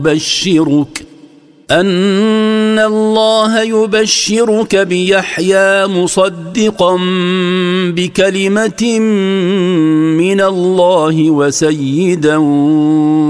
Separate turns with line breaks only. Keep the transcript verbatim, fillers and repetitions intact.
يبشرك أن الله يبشرك بيحيى مصدقا بكلمة من الله وسيدا